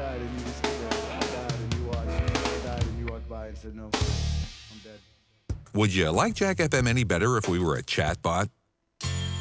died and you just stood there. I died and you watched. I died and you walked by and said, no, I'm dead. Would you like Jack FM any better if we were a chatbot?